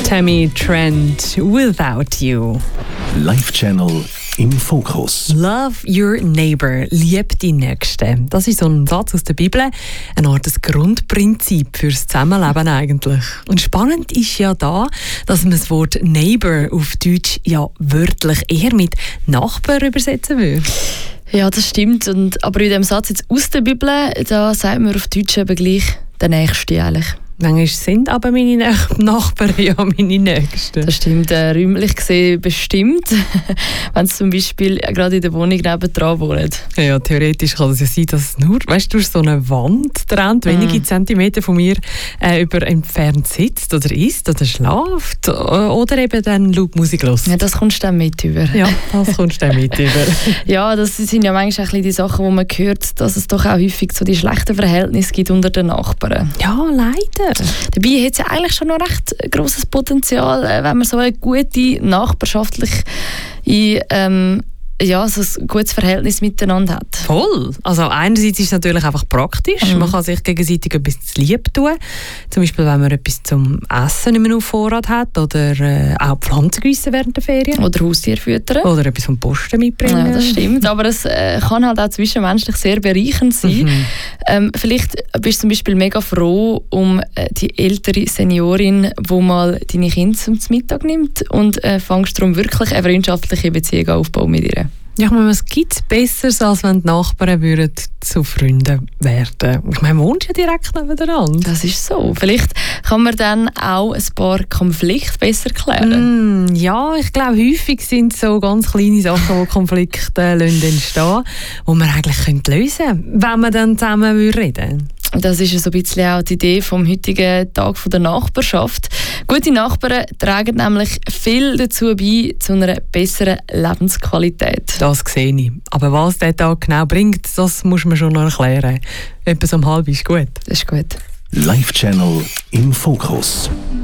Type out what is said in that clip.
Tammy Trent, Without You. Live-Channel im Fokus. Love your neighbor, lieb die Nächsten. Das ist so ein Satz aus der Bibel, eine Art Grundprinzip fürs Zusammenleben eigentlich. Und spannend ist ja da, dass man das Wort Neighbor auf Deutsch ja wörtlich eher mit Nachbar übersetzen würde. Ja, das stimmt. Aber in dem Satz jetzt aus der Bibel, da sagt man auf Deutsch eben gleich der Nächste eigentlich. Manchmal sind aber meine Nachbarn ja meine Nächsten. Das stimmt, räumlich gesehen bestimmt, wenn sie zum Beispiel gerade in der Wohnung nebendran wohnen. Ja, theoretisch kann es ja sein, dass nur durch so eine Wand trennt, wenige Zentimeter von mir entfernt sitzt oder isst oder schläft oder eben dann laut Musik hört. Ja, das kommst du dann mit über. Ja, das kommst du dann mit über. Ja, das sind ja manchmal ein bisschen die Sachen, wo man hört, dass es doch auch häufig so die schlechten Verhältnisse gibt unter den Nachbarn. Ja, leider. Dabei hat es ja eigentlich schon noch recht grosses Potenzial, wenn man so eine gute nachbarschaftliche so ein gutes Verhältnis miteinander hat. Voll. Also einerseits ist es natürlich einfach praktisch. Man kann sich gegenseitig etwas lieb tun. Zum Beispiel, wenn man etwas zum Essen nicht mehr auf Vorrat hat oder auch Pflanzen gießen während der Ferien. Oder Haustier füttern. Oder etwas vom Posten mitbringen. Ja, das stimmt. Aber es kann halt auch zwischenmenschlich sehr bereichernd sein. Vielleicht bist du zum Beispiel mega froh um die ältere Seniorin, die mal deine Kinder zum Mittag nimmt und fängst darum wirklich eine freundschaftliche Beziehung aufbauen mit ihr. Ja, ich meine, was gibt es Besseres, als wenn die Nachbarn würden zu Freunden werden? Ich meine, man wohnt ja direkt nebeneinander. Das ist so. Vielleicht kann man dann auch ein paar Konflikte besser klären. Ja, ich glaube, häufig sind so ganz kleine Sachen, die Konflikte entstehen, die man eigentlich lösen könnte, wenn man dann zusammen reden würde. Das ist so ein bisschen auch die Idee vom heutigen Tag der Nachbarschaft. Gute Nachbarn tragen nämlich viel dazu bei, zu einer besseren Lebensqualität. Das sehe ich. Aber was der Tag genau bringt, das muss man schon noch erklären. Etwas um 12:30 ist gut. Das ist gut. Live-Channel im Fokus.